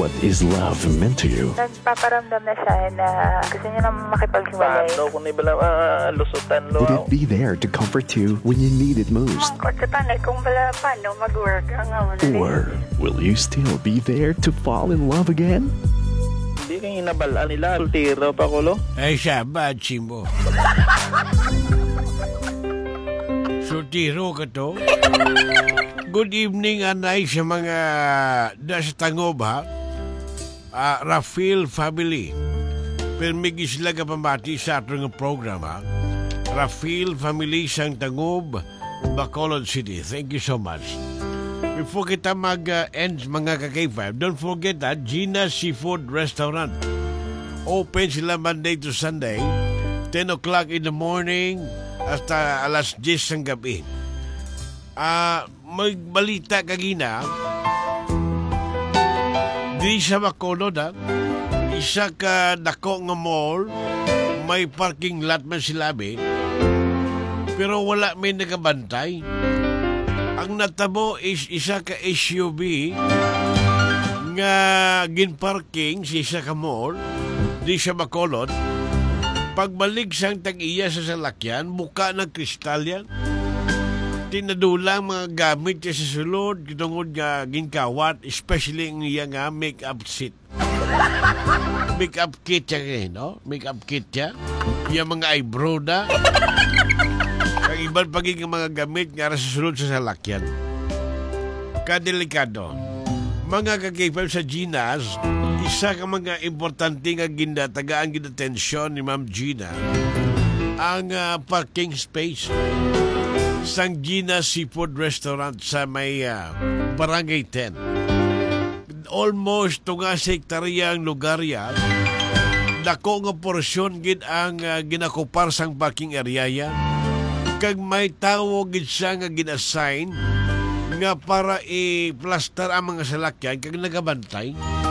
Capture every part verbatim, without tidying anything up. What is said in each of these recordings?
What is love meant to you? Nagpaparamdam na siya na gusto niya na makipaghiwalay. Paano kung ibala uh, lusutan lo? Would it be there to comfort you when you need it most? Mangkot sa tanay kung bala paano mag-work ang amon. Or will you still be there to fall in love again? Hindi kayo inabalaan nila. Ultiro pa ko lo. Ay siya, bachi mo. Sultiro ka to? Good evening, anay, sa mga das tangob, ha? Uh, Rafael family. Permigis lang ka pamati sa atong program, ha? Rafael family sang tangob, Bacolod City. Thank you so much. Before kita mag-end, uh, mga ka-K five, don't forget that Gina's Seafood Restaurant. Open sila Monday to Sunday, ten o'clock in the morning, hasta alas diyes ng gabi. Ah... Uh, may balita kagina di sa Bacolod, ha? Isa ka dako nga mall, may parking lot man silabi, pero wala may nagabantay. Ang natabo is isa ka S U V nga ginparking sa isa ka mall di sa Bacolod. Pagbalik sang tag-iya sa salakyan, buka ng kristal yan. Tinadulang mga gamit niya sa sulod, kitungod nga ginkawat, especially ang iya nga make-up set. Make-up kit siya kayo, no? Make-up kit siya. Iya mga eyebrow na. Ang ibang pagiging mga gamit nga sa sulod sa salakyan. Kadelikado. Mga kakipal sa Gina's, isa ka mga importante nga ginda, tagaan ginatensyon ni Ma'am Gina, ang uh, parking space sang Gina's Seafood Restaurant sa may uh, Barangay ten. Almost tunga sa hektarya ang lugar yan. Dako nga porsyon gid ang uh, ginakupar sang parking area yan. Kag may tawo gid siya nga ginassign nga para i-plaster ang mga salakyan kag nagabantay.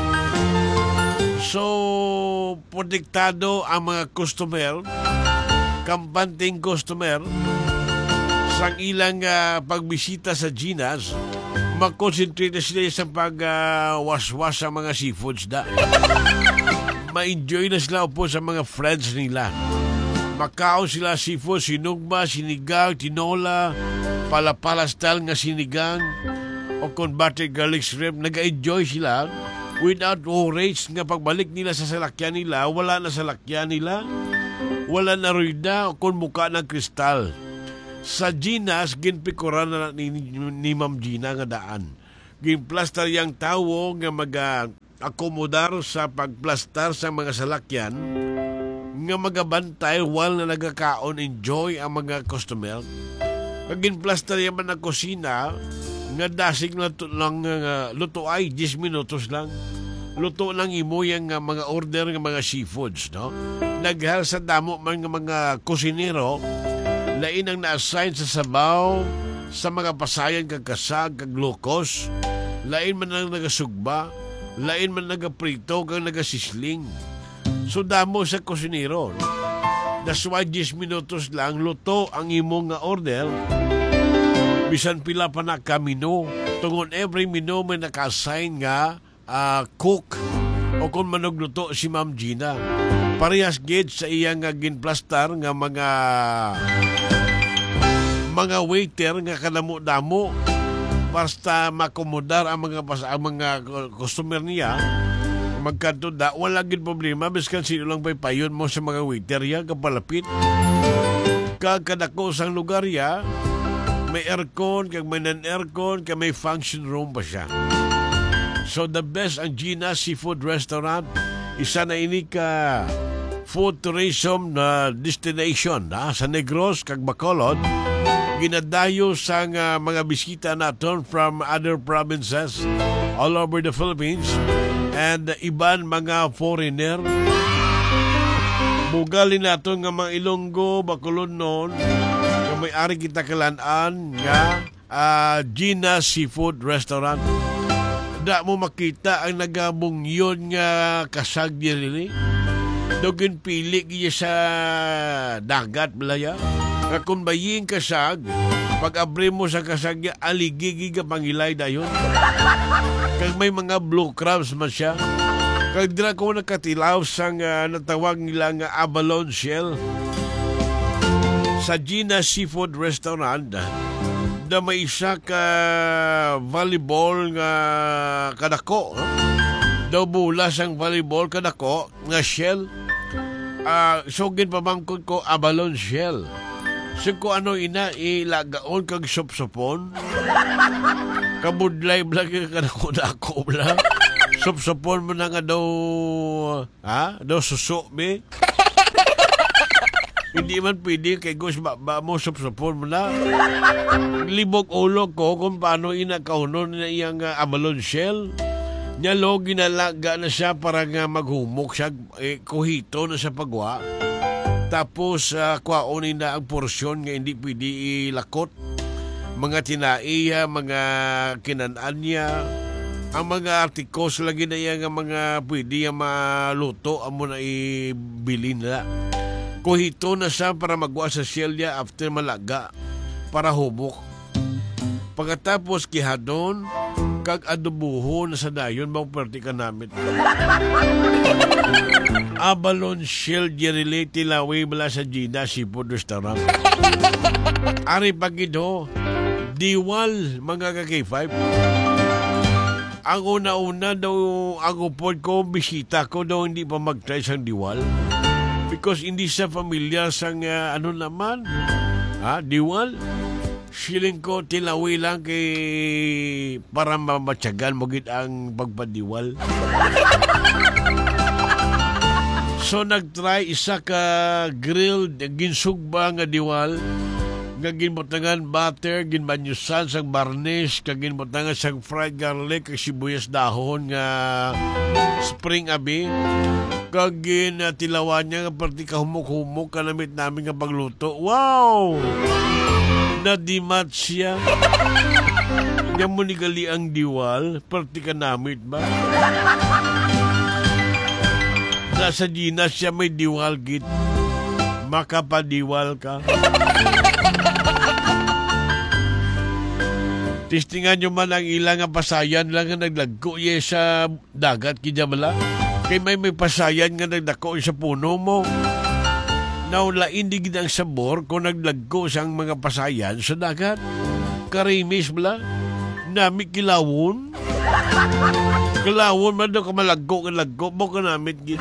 So, protektado ang mga customer, kampanting customer, sang ilang uh, pagbisita sa Gina's, mag-concentrate na sila sa pag-waswas uh, sa mga seafoods da. Ma-enjoy na sila po sa mga friends nila. Makao sila seafood, sinugba, sinigang, tinola, palapala style nga sinigang, o kung butter garlic shrimp, nag-enjoy sila without worries nga pagbalik nila sa salakyan nila, wala na salakyan nila, wala na ruida, o kung muka ng kristal. Sa Gina's, ginpikuran na ni, ni, ni Ma'am Gina nga daan. Ginplastar yang tawo nga mag-akomodar sa pagplastar sa mga salakyan nga magabantay while na nagakaon enjoy ang mga customer. Ginplastar yang man ang kusina nga dasig luto lang uh, luto ay diyes minutos lang. Luto lang imo yang uh, mga order ng mga seafoods, no? Naghal sa damo man nga mga kusinero, lain ang na-assign sa sabaw, sa mga pasayan kag kasag, kag glukos. Lain man ang nagasugba, lain man nagaprito, kag nagasisling. So damo sa kusinero. That's why diyes minutos lang, luto ang imong nga order. Bisan pila pa na ka menu. Tungon every menu may naka-assign nga uh, cook o kung manugluto si Ma'am Gina. Parehas gid sa iyang nga ginplastar nga mga mga waiter nga kanamo-damo basta makomodar ang mga ang mga customer niya magkanto da wala gid problema biskan sino lang pay payon mo sa mga waiter ya kapalapit kagkadako sang lugar ya may aircon kag may non-aircon kag may function room pa siya. So the best ang Gina's Seafood Restaurant, isa na ini ka food tourism na destination na sa Negros kag Bacolod. Ginadayo sa uh, mga bisita naton from other provinces all over the Philippines and uh, iban mga foreigner. Bugali naton nga mga Ilonggo, Bacolod noon nga may-ari kita kalanaan nga uh, Gina's Seafood Restaurant. Da mo makita ang nagabong yun nga kasag diri. Dugin pili giya sa dagat balaya. Nga kung baying kasag, Pag-abri mo sa kasagya, aligigi ka pangilay dayon. Kag may mga blue crabs man siya. Kag dira ko nakatilaw sang uh, natawag nila nga abalone shell. Sa Gina Seafood Restaurant, na may isa ka volleyball nga kadako. Daw bulas ang volleyball kadako nga shell. Uh, so ginpamangkot ko abalone shell. So ko ano ina ilagaon kag sopsopon. Kabudlay bla ka kadako dako bla. Sopsopon mo na nga daw ha? Daw suso be. Hindi man pwede kay Gus ba, ba mo sopsopon mo na. Libog ulo ko kung paano inakaunon na iyang uh, abalone shell. Nyalo ginalaga na siya para nga maghumok siya, eh, kuhito na sa pagwa. Tapos uh, kwaonin na ang porsyon nga hindi pwede ilakot. Mga tinaiya, mga kinanaan niya, ang mga artikos lagi na iya nga mga pwede yung maluto, amo na ibili na. Kuhito na siya para magwa sa shell niya after malaga para humok. Pagkatapos kihadon, kag adobuho na sa dayon, mauperti ka namin. Abalone shell direlate tilaway mula sa Gina Seafood Restaurant. Ari pagido, diwal mga ka-K five. Ang una-una daw, ang upod ko, bisita ko daw hindi pa mag-try sang diwal. Because hindi sa familiar sang uh, ano naman, ha, diwal. Siling ko tilawi lang kay para mamatyagan mo gid ang pagpadiwal. So nagtry isa ka grilled ginsugba nga diwal nga ginbutangan butter, ginbanyusan sang barnish, kag ginbutangan sang fried garlic kag sibuyas dahon nga spring abi. Kag ginatilawan niya nga parti ka humok-humok kanamit namin nga pagluto. Wow! Nadimat siya. Nga mo nigali ang diwal, parti ka namit ba? Nasa Gina siya may diwal git. Makapadiwal ka. Tistingan nyo man ang ilang nga pasayan lang nga naglagko ye sa dagat kijamala. Kay may may pasayan nga nagdako sa puno mo. Naulain di gid ang sabor kung naglagko sang mga pasayan sa dagat. Karimis bla. Nami kilawon. Kilawon man daw ka malagko ka lagko. Mo ka namit gid.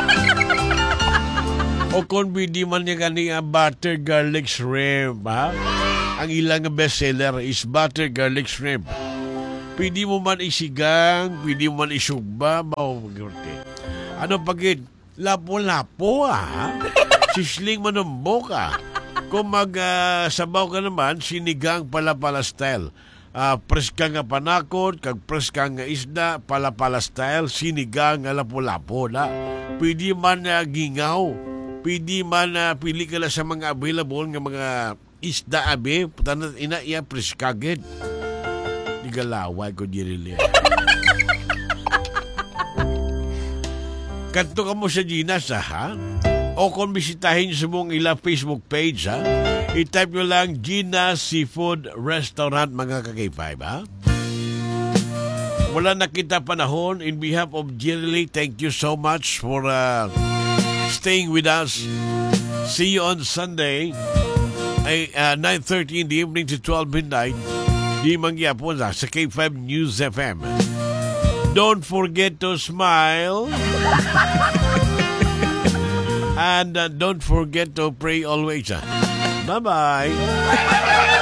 O kung bidi man niya gani ang butter garlic shrimp, ha? Ang ilang bestseller is butter garlic shrimp. Pwede mo man isigang, pwede mo man isugba, mawagurte. Ano pagid? Lapo-lapo, ha? Sisling man ang boka. Kung mag-sabaw uh, ka naman, sinigang pala-pala style. Uh, preska nga panakot, kag preska nga isda, pala-pala style, sinigang nga lapo-lapo, na. Pwede man uh, gingaw. Pwede man uh, pili ka lang sa mga available nga mga isda abe, putanat ina iya preskaged. Galaway ko dirili. Kanto ka mo sa Gina sa ha? O kung bisitahin sa mong ila Facebook page ha? I-type nyo lang Gina Seafood Restaurant mga ka-K five ha? Wala na kita panahon. In behalf of Jirili, thank you so much for uh, staying with us. See you on Sunday ay uh, nine thirty in the evening to twelve midnight. Di mangyapon sa K five News F M. Don't forget to smile. And uh, don't forget to pray always. Bye-bye.